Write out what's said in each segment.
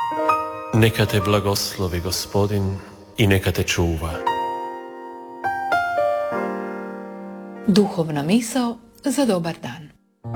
Neka te blagoslovi Gospodin i neka te čuva. Duhovna misao za dobar dan.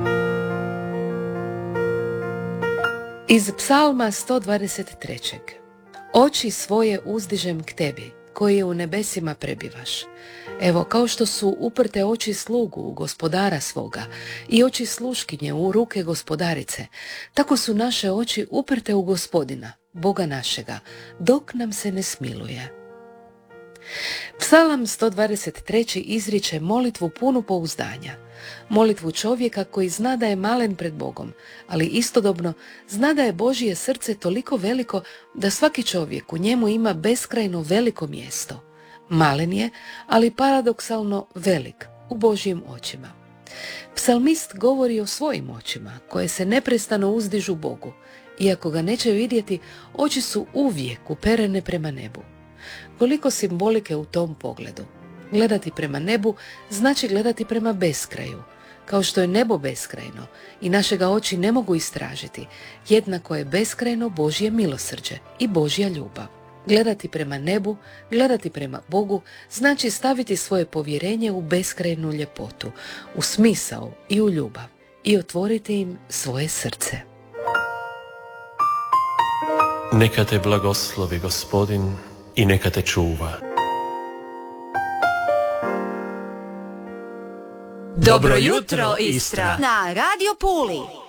Iz Psalma 123. Oči svoje uzdižem k tebi, koji u nebesima prebivaš. Evo, kao što su uprte oči slugu u gospodara svoga i oči sluškinje u ruke gospodarice, tako su naše oči uprte u Gospodina, Boga našega, dok nam se ne smiluje. Psalam 123. izriče molitvu punu pouzdanja, molitvu čovjeka koji zna da je malen pred Bogom, ali istodobno zna da je Božje srce toliko veliko da svaki čovjek u njemu ima beskrajno veliko mjesto. Malen je, ali paradoksalno velik u Božjim očima. Psalmist govori o svojim očima, koje se neprestano uzdižu Bogu. Iako ga neće vidjeti, oči su uvijek uperene prema nebu. Koliko simbolike u tom pogledu. Gledati prema nebu znači gledati prema beskraju. Kao što je nebo beskrajno i našega oči ne mogu istražiti, jednako je beskrajno Božje milosrđe i Božja ljubav. Gledati prema nebu, gledati prema Bogu, znači staviti svoje povjerenje u beskrajnu ljepotu, u smisao i u ljubav i otvoriti im svoje srce. Neka te blagoslovi Gospodin i neka te čuva. Dobro jutro, Istra! Na Radio Puli!